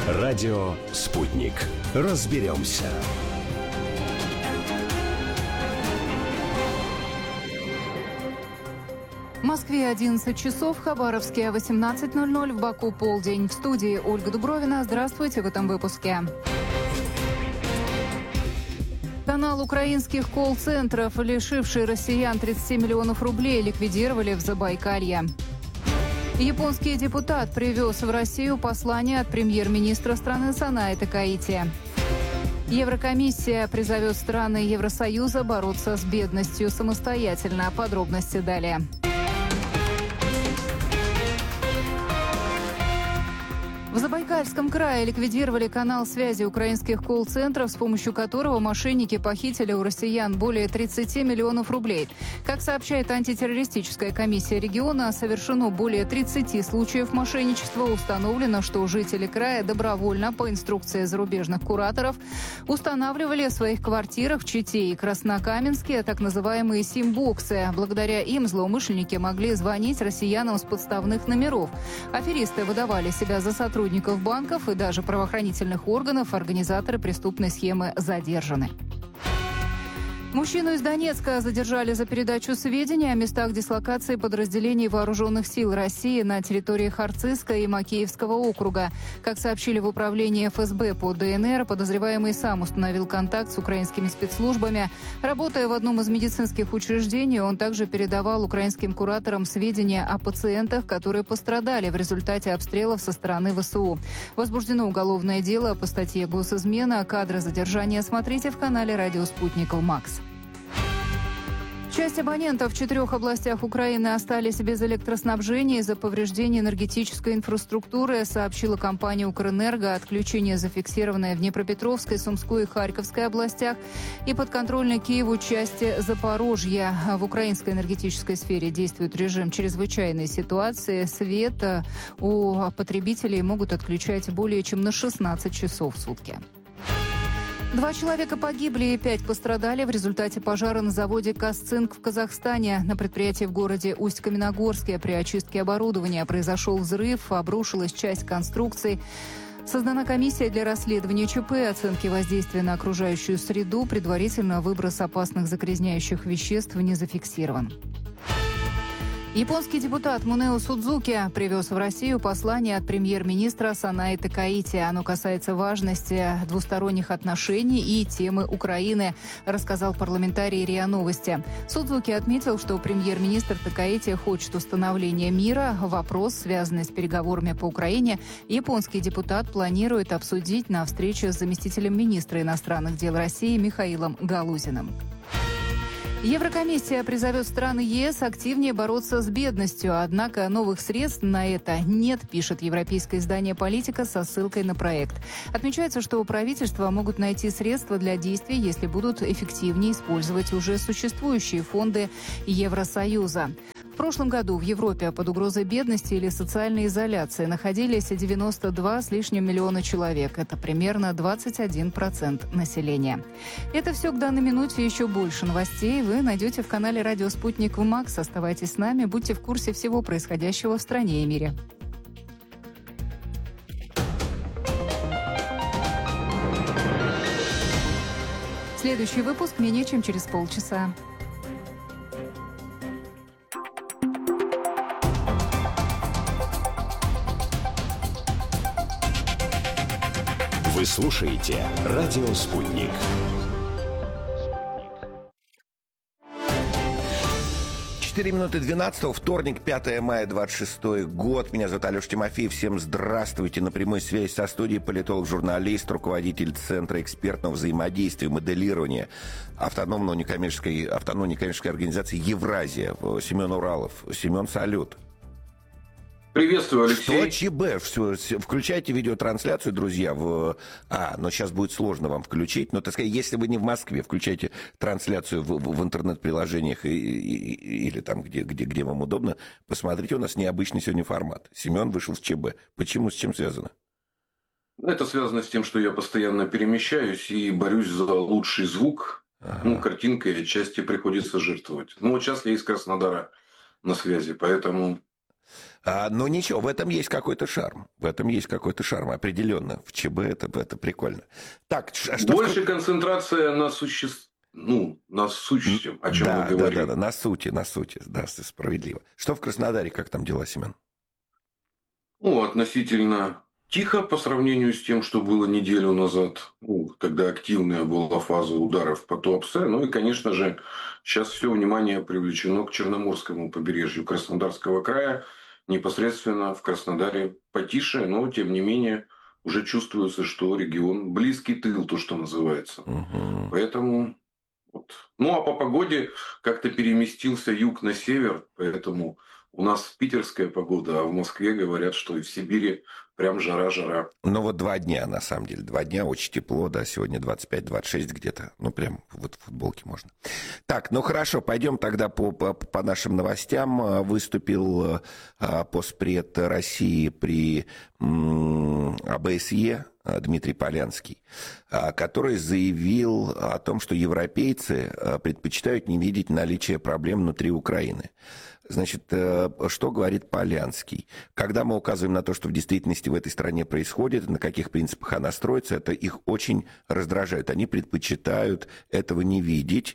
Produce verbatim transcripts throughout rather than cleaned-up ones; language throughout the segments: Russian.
Радио «Спутник». Разберемся. В Москве одиннадцать часов, в Хабаровске восемнадцать ноль ноль, в Баку полдень. В студии Ольга Дубровина. Здравствуйте в этом выпуске. Канал украинских колл-центров, лишивший россиян тридцати миллионов рублей, ликвидировали в Забайкалье. Японский депутат привез в Россию послание от премьер-министра страны Санае Такаити. Еврокомиссия призовет страны Евросоюза бороться с бедностью самостоятельно. Подробности далее. В Забайкальском крае ликвидировали канал связи украинских колл-центров, с помощью которого мошенники похитили у россиян более тридцати миллионов рублей. Как сообщает антитеррористическая комиссия региона, совершено более тридцати случаев мошенничества. Установлено, что жители края добровольно по инструкции зарубежных кураторов устанавливали в своих квартирах в Чите и Краснокаменске так называемые сим-боксы. Благодаря им злоумышленники могли звонить россиянам с подставных номеров. Аферисты выдавали себя за сотрудников сотрудников банков и даже правоохранительных органов. Организаторы преступной схемы задержаны. Мужчину из Донецка задержали за передачу сведений о местах дислокации подразделений вооруженных сил России на территориях Арцизска и Макеевского округа. Как сообщили в управлении эф эс бэ по дэ эн эр, подозреваемый сам установил контакт с украинскими спецслужбами. Работая в одном из медицинских учреждений, он также передавал украинским кураторам сведения о пациентах, которые пострадали в результате обстрелов со стороны вэ эс у. Возбуждено уголовное дело по статье «Госизмена». Кадры задержания смотрите в канале «Радио Спутник Макс». Часть абонентов в четырех областях Украины остались без электроснабжения из-за повреждений энергетической инфраструктуры, сообщила компания «Укрэнерго». Отключение зафиксированное в Днепропетровской, Сумской и Харьковской областях и подконтрольной Киеву части Запорожья. В украинской энергетической сфере действует режим чрезвычайной ситуации. Свет у потребителей могут отключать более чем на шестнадцать часов в сутки. Два человека погибли и пять пострадали в результате пожара на заводе «Казцинк» в Казахстане. На предприятии в городе Усть-Каменогорске при очистке оборудования произошел взрыв, обрушилась часть конструкций. Создана комиссия для расследования ЧП, оценки воздействия на окружающую среду. Предварительно выброс опасных загрязняющих веществ не зафиксирован. Японский депутат Мунео Судзуки привез в Россию послание от премьер-министра Санае Такаити. Оно касается важности двусторонних отношений и темы Украины, рассказал парламентарий РИА Новости. Судзуки отметил, что премьер-министр Такаити хочет установления мира. Вопрос, связанный с переговорами по Украине, японский депутат планирует обсудить на встрече с заместителем министра иностранных дел России Михаилом Галузиным. Еврокомиссия призовет страны ЕС активнее бороться с бедностью, однако новых средств на это нет, пишет европейское издание «Политика» со ссылкой на проект. Отмечается, что правительства могут найти средства для действий, если будут эффективнее использовать уже существующие фонды Евросоюза. В прошлом году в Европе под угрозой бедности или социальной изоляции находились девяносто два с лишним миллиона человек. Это примерно двадцать один процент населения. Это все к данной минуте. Еще больше новостей вы найдете в канале «Радио Спутник Макс». Оставайтесь с нами, будьте в курсе всего происходящего в стране и мире. Следующий выпуск менее чем через полчаса. Вы слушаете «Радио Спутник». четыре минуты двенадцатого, вторник, пятое мая, двадцать шестой год. Меня зовут Алеша Тимофеев. Всем здравствуйте. На прямой связи со студией политолог-журналист, руководитель Центра экспертного взаимодействия и моделирования автономной некоммерческой, автономной некоммерческой организации «Евразия» Семен Уралов. Семен, салют. Приветствую, Алексей. Что ЧБ? Включайте видеотрансляцию, друзья. В... А, но сейчас будет сложно вам включить. Но, так сказать, если вы не в Москве, включайте трансляцию в, в интернет-приложениях и, и, или там, где, где, где вам удобно. Посмотрите, у нас необычный сегодня формат. Семен вышел с ЧБ. Почему, с чем связано? Это связано с тем, что я постоянно перемещаюсь и борюсь за лучший звук. Ага. Ну, картинкой отчасти приходится жертвовать. Ну, вот сейчас я из Краснодара на связи, поэтому... А, но ничего, в этом есть какой-то шарм. В этом есть какой-то шарм, определенно. В ЧБ это, это прикольно. Так, что Больше в... концентрация на существе. Ну, на сущем, о чем да, мы говорим. Да, да, да, на сути, на сути, да, справедливо. Что в Краснодаре, как там дела, Семен? Ну, относительно тихо по сравнению с тем, что было неделю назад, ну, когда активная была фаза ударов по Туапсе. Ну и, конечно же, сейчас все внимание привлечено к Черноморскому побережью Краснодарского края. Непосредственно в Краснодаре потише, но, тем не менее, уже чувствуется, что регион близкий тыл, то, что называется. Угу. Поэтому... Вот. Ну, а по погоде как-то переместился юг на север, поэтому у нас питерская погода, а в Москве говорят, что и в Сибири прям жара-жара. Ну, вот два дня, на самом деле. Два дня очень тепло, да, сегодня двадцать пять - двадцать шесть где-то. Ну, прям вот в футболке можно. Так, ну хорошо, пойдем тогда по, по, по нашим новостям. Выступил а, постпред России при м, ОБСЕ Дмитрий Полянский, который заявил о том, что европейцы предпочитают не видеть наличие проблем внутри Украины. Значит, что говорит Полянский? Когда мы указываем на то, что в действительности в этой стране происходит, на каких принципах она строится, это их очень раздражает. Они предпочитают этого не видеть.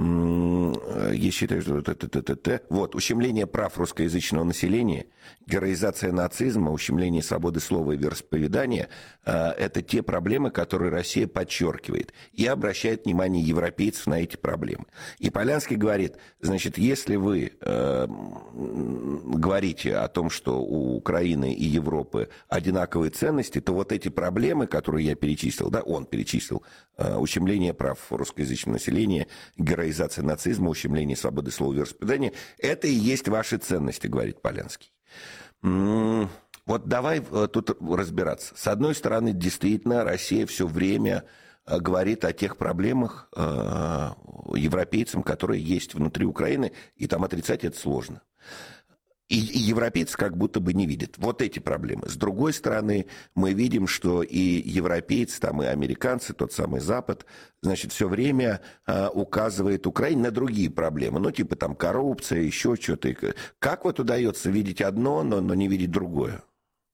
Я считаю, что это... Вот, ущемление прав русскоязычного населения, героизация нацизма, ущемление свободы слова и вероисповедания – это те проблемы, которые Россия подчеркивает и обращает внимание европейцев на эти проблемы. И Полянский говорит, значит, если вы э, говорите о том, что у Украины и Европы одинаковые ценности, то вот эти проблемы, которые я перечислил, да, он перечислил, э, ущемление прав русскоязычного населения, героизация нацизма, ущемление свободы слова и вероисповедания, это и есть ваши ценности, говорит Полянский. М-м- Вот давай тут разбираться. С одной стороны, действительно, Россия все время говорит о тех проблемах э, европейцам, которые есть внутри Украины, и там отрицать это сложно. И, и европейцы как будто бы не видят вот эти проблемы. С другой стороны, мы видим, что и европейцы, там, и американцы, тот самый Запад, значит, все время э, указывает Украине на другие проблемы. Ну, типа там коррупция, еще что-то. Как вот удается видеть одно, но, но не видеть другое?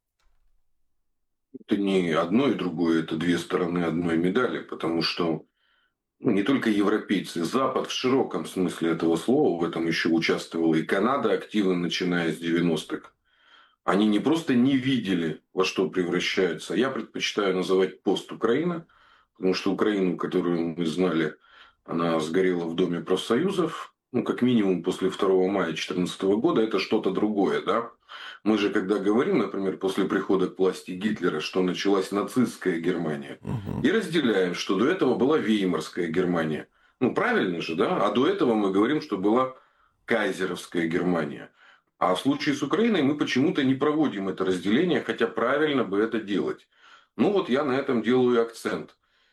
Это не одно и другое, это две стороны одной медали, потому что ну, не только европейцы, Запад в широком смысле этого слова, в этом еще участвовала и Канада активно, начиная с девяностых. Они не просто не видели, во что превращаются, я предпочитаю называть пост-Украина, потому что Украину, которую мы знали, она сгорела в Доме профсоюзов, ну, как минимум после второго мая две тысячи четырнадцатого года, это что-то другое, да. Мы же, когда говорим, например, после прихода к власти Гитлера, что началась нацистская Германия, угу. и разделяем, что до этого была Веймарская Германия. Ну, правильно же, да? А до этого мы говорим, что была Кайзеровская Германия. А в случае с Украиной мы почему-то не проводим это разделение, хотя правильно бы это делать. Ну, вот я на этом делаю акцент.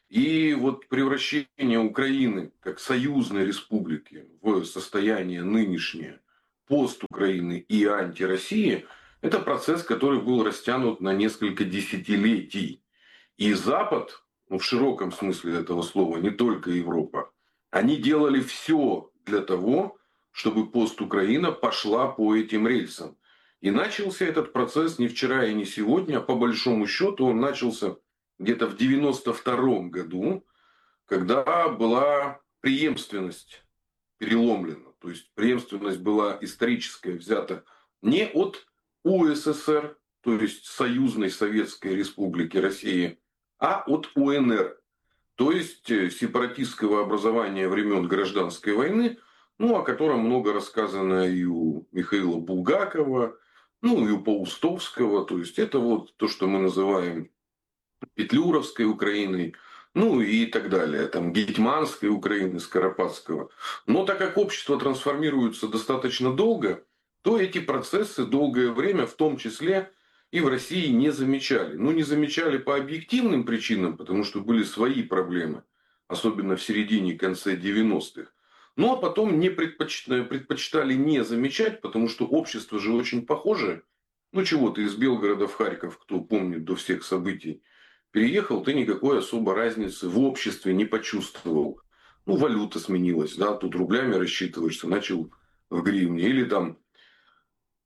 И вот превращение Украины как союзной республики в состояние нынешнее, пост Украины и анти-России, это процесс, который был растянут на несколько десятилетий. И Запад, ну, в широком смысле этого слова, не только Европа, они делали все для того, чтобы пост Украина пошла по этим рельсам. И начался этот процесс не вчера и не сегодня, а по большому счету он начался где-то в девяносто втором году, когда была преемственность переломлена. То есть преемственность была историческая, взята не от УССР, то есть Союзной Советской Республики России, а от УНР, то есть сепаратистского образования времен Гражданской войны, ну, о котором много рассказано и у Михаила Булгакова, ну, и у Паустовского. То есть это вот то, что мы называем Петлюровской Украиной, ну и так далее, там Гетьманской Украины, Скоропадского. Но так как общество трансформируется достаточно долго, то эти процессы долгое время, в том числе и в России, не замечали. Ну, не замечали по объективным причинам, потому что были свои проблемы, особенно в середине и конце девяностых. Ну, а потом не предпочитали, предпочитали не замечать, потому что общество же очень похоже. Ну, чего ты из Белгорода в Харьков, кто помнит до всех событий, переехал, ты никакой особой разницы в обществе не почувствовал. Ну, валюта сменилась, да, тут рублями рассчитываешься, начал в гривне. Или там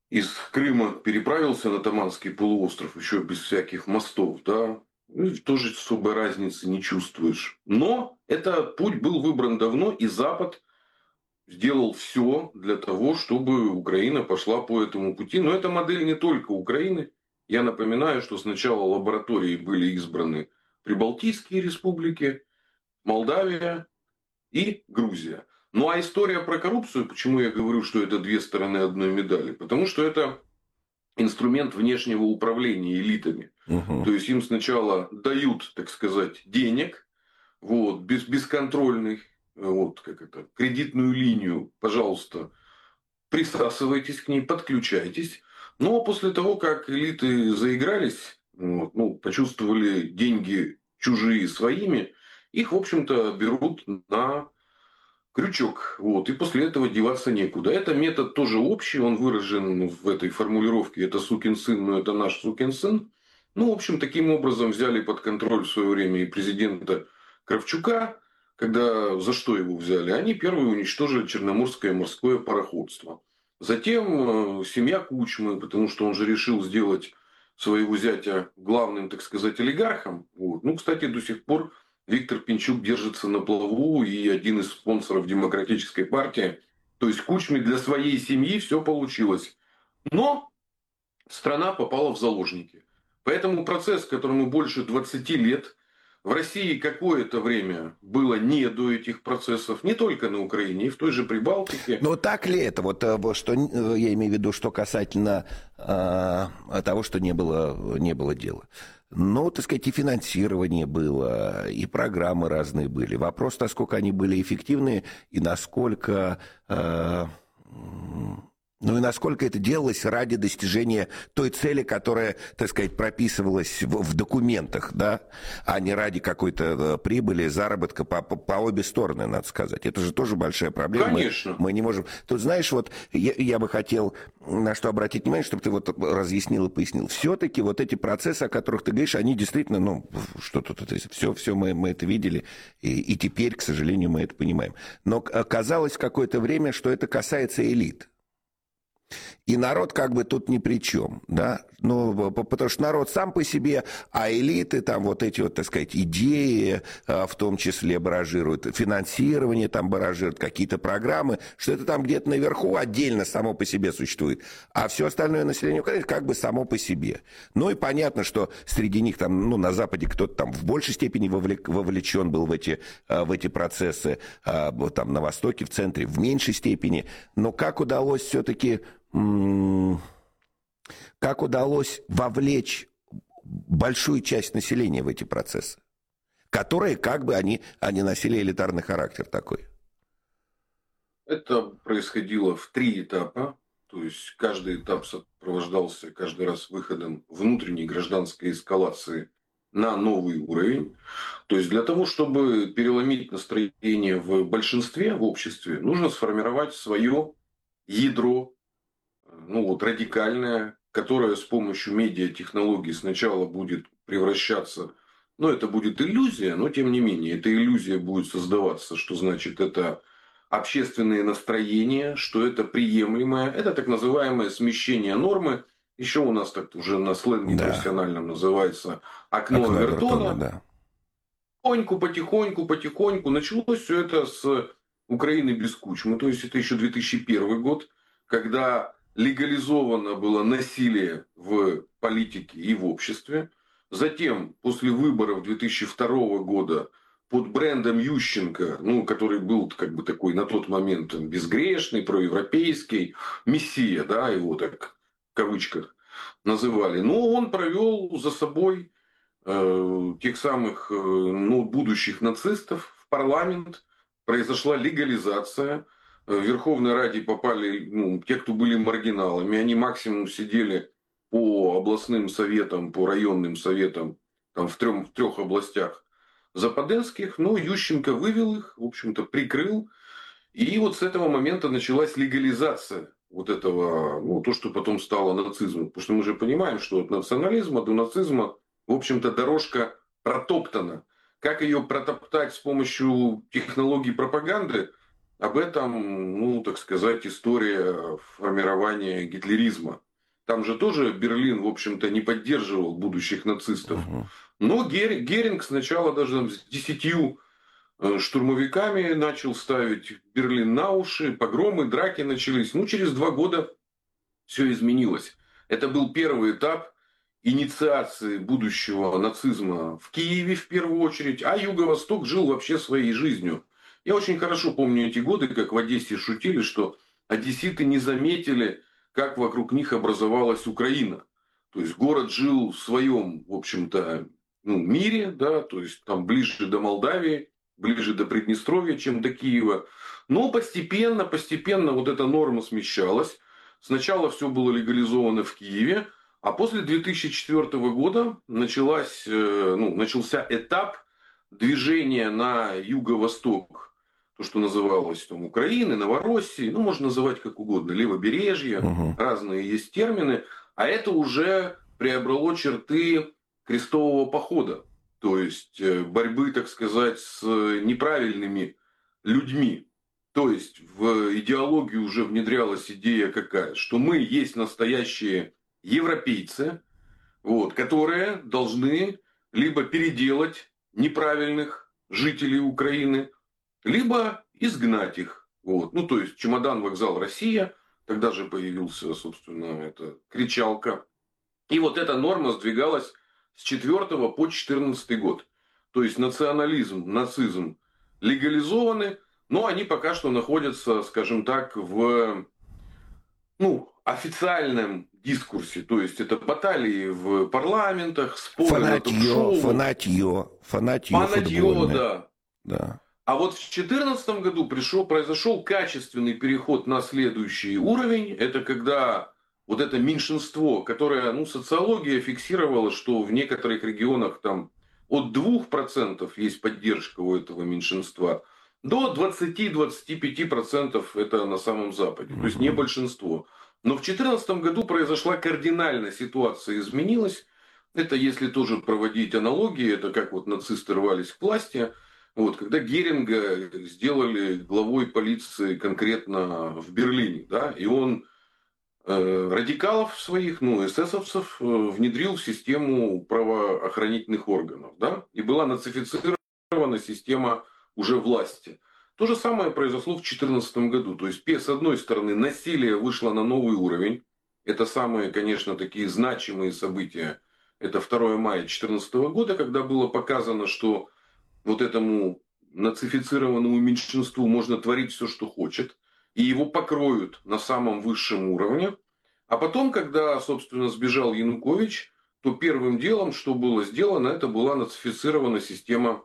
из Крыма переправился на Таманский полуостров, еще без всяких мостов, да, ну, тоже особой разницы не чувствуешь. Но этот путь был выбран давно, и Запад сделал все для того, чтобы Украина пошла по этому пути. Но эта модель не только Украины. Я напоминаю, что сначала лаборатории были избраны Прибалтийские республики, Молдавия и Грузия. Ну а история про коррупцию, почему я говорю, что это две стороны одной медали? Потому что это инструмент внешнего управления элитами. Угу. То есть им сначала дают, так сказать, денег, вот, без, бесконтрольных, вот, как это, кредитную линию, пожалуйста, присасывайтесь к ней, подключайтесь. Но после того, как элиты заигрались, вот, ну, почувствовали деньги чужие своими, их, в общем-то, берут на крючок. Вот, и после этого деваться некуда. Это метод тоже общий, он выражен в этой формулировке «это сукин сын, но это наш сукин сын». Ну, в общем, таким образом взяли под контроль в свое время и президента Кравчука, когда за что его взяли? Они первые уничтожили Черноморское морское пароходство. Затем семья Кучмы, потому что он же решил сделать своего зятя главным, так сказать, олигархом. Вот. Ну, кстати, до сих пор Виктор Пинчук держится на плаву и один из спонсоров Демократической партии. То есть Кучме для своей семьи все получилось. Но страна попала в заложники. Поэтому процесс, которому больше двадцати лет, в России какое-то время было не до этих процессов, не только на Украине, и в той же Прибалтике. Но так ли это? Вот что я имею в виду, что касательно э, того, что не было, не было дела. Ну, так сказать, и финансирование было, и программы разные были. Вопрос, насколько они были эффективны, и насколько... Э, Ну и насколько это делалось ради достижения той цели, которая, так сказать, прописывалась в, в документах, да, а не ради какой-то прибыли, заработка по, по, по обе стороны, надо сказать. Это же тоже большая проблема. Конечно. Мы, мы не можем... Тут, знаешь, вот я, я бы хотел на что обратить внимание, чтобы ты вот разъяснил и пояснил. Все-таки вот эти процессы, о которых ты говоришь, они действительно, ну, что тут, это, все, все мы, мы это видели, и, и теперь, к сожалению, мы это понимаем. Но казалось в какое-то время, что это касается элит. И народ как бы тут ни при чем, да, ну, потому что народ сам по себе, а элиты там вот эти вот, так сказать, идеи в том числе баражируют, финансирование там баражирует, какие-то программы, что это там где-то наверху отдельно само по себе существует, а все остальное население Украины как бы само по себе. Ну и понятно, что среди них там, ну, на Западе кто-то там в большей степени вовлечен был в эти, в эти процессы, там на Востоке, в центре в меньшей степени, но как удалось все-таки... Как удалось вовлечь большую часть населения в эти процессы, которые как бы они, они носили элитарный характер такой? Это происходило в три этапа. То есть каждый этап сопровождался каждый раз выходом внутренней гражданской эскалации на новый уровень. То есть для того, чтобы переломить настроение в большинстве, в обществе, нужно сформировать свое ядро, ну вот радикальное, которое с помощью медиатехнологий сначала будет превращаться, ну это будет иллюзия, но тем не менее, эта иллюзия будет создаваться, что значит это общественные настроения, что это приемлемое, это так называемое смещение нормы, еще у нас так уже на сленге да. профессиональном называется окно, окно Овертона. Да. Потихоньку, потихоньку, потихоньку, началось все это с Украины без Кучмы, то есть это еще две тысячи первый год, когда легализовано было насилие в политике и в обществе. Затем, после выборов две тысячи второго года, под брендом Ющенко, ну, который был как бы такой на тот момент безгрешный, проевропейский, мессия, да, его так в кавычках называли. Но он провел за собой э, тех самых э, ну, будущих нацистов в парламент. Произошла легализация. В Верховной Раде попали ну, те, кто были маргиналами. Они максимум сидели по областным советам, по районным советам там, в, трех, в трех областях западенских. Но Ющенко вывел их, в общем-то, прикрыл. И вот с этого момента началась легализация вот этого, ну, то, что потом стало нацизмом. Потому что мы же понимаем, что от национализма до нацизма, в общем-то, дорожка протоптана. Как ее протоптать с помощью технологий пропаганды? об этом, ну, так сказать, история формирования гитлеризма. Там же тоже Берлин, в общем-то, не поддерживал будущих нацистов. Угу. Но Гер- Геринг сначала даже там с десятью э, штурмовиками начал ставить Берлин на уши, погромы, драки начались. Ну, через два года все изменилось. Это был первый этап инициации будущего нацизма в Киеве в первую очередь, а Юго-Восток жил вообще своей жизнью. Я очень хорошо помню эти годы, как в Одессе шутили, что одесситы не заметили, как вокруг них образовалась Украина. То есть город жил в своем, в общем-то, ну, мире, да, то есть там ближе до Молдавии, ближе до Приднестровья, чем до Киева. Но постепенно, постепенно вот эта норма смещалась. Сначала все было легализовано в Киеве, а после две тысячи четвёртого года началась, э, ну, начался этап движения на юго-восток, то, что называлось там Украины, Новороссии, ну, можно называть как угодно, левобережье, Угу. разные есть термины, а это уже приобрело черты крестового похода, то есть э, борьбы, так сказать, с неправильными людьми. То есть в идеологию уже внедрялась идея какая, что мы есть настоящие европейцы, вот, которые должны либо переделать неправильных жителей Украины, либо изгнать их. Вот. Ну, то есть чемодан, вокзал, Россия. Тогда же появился, собственно, эта кричалка. И вот эта норма сдвигалась с четвёртого по четырнадцатый год. То есть национализм, нацизм легализованы, но они пока что находятся, скажем так, в, ну, официальном дискурсе. То есть это баталии в парламентах, споры на Фанатье, ток-шоу. фанатье, фанатье Фанатье, футбольное. да. Да. А вот в две тысячи четырнадцатом году пришел, произошел качественный переход на следующий уровень. Это когда вот это меньшинство, которое, ну, социология фиксировала, что в некоторых регионах там от двух процентов есть поддержка у этого меньшинства, до двадцати-двадцати пяти процентов это на самом Западе. То есть не большинство. Но в две тысячи четырнадцатом году произошла кардинальная ситуация, изменилась. Это если тоже проводить аналогии, это как вот нацисты рвались к власти. Вот, когда Геринга сделали главой полиции конкретно в Берлине, да, и он э, радикалов своих, ну, эсэсовцев, э, внедрил в систему правоохранительных органов, да, и была нацифицирована система уже власти. То же самое произошло в две тысячи четырнадцатом году. То есть, с одной стороны, насилие вышло на новый уровень. Это самые, конечно, такие значимые события. Это второе мая две тысячи четырнадцатого года, когда было показано, что вот этому нацифицированному меньшинству можно творить все, что хочет, и его покроют на самом высшем уровне. А потом, когда, собственно, сбежал Янукович, то первым делом, что было сделано, это была нацифицирована система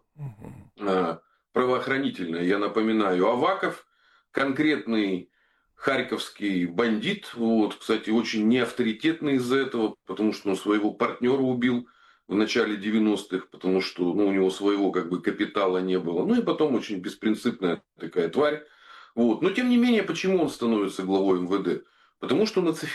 э, правоохранительная. Я напоминаю, Аваков, конкретный харьковский бандит, вот, кстати, очень неавторитетный из-за этого, потому что он своего партнера убил в начале девяностых, потому что, ну, у него своего как бы капитала не было. Ну и потом очень беспринципная такая тварь. Вот. Но тем не менее, почему он становится главой эм вэ дэ? Потому что нацифицирован